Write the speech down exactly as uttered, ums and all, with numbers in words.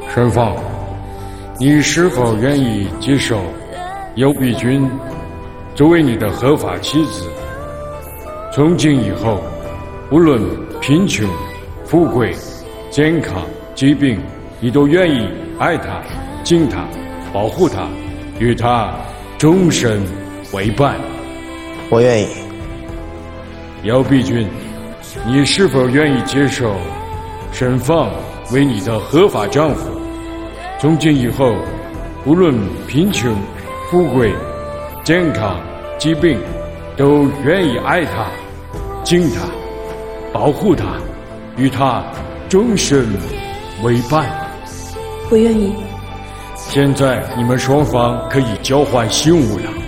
申放，你是否愿意接受尤碧君作为你的合法妻子？从今以后，无论贫穷、富贵、健康、疾病，你都愿意爱她、敬她、保护她，与她终身为伴。 我愿意。 姚碧君，你是否愿意接受申放为你的合法丈夫？从今以后，无论贫穷、富贵、健康、疾病，都愿意爱她、敬她、保护她，与她终身为伴。 我愿意。 现在你们双方可以交换信物了。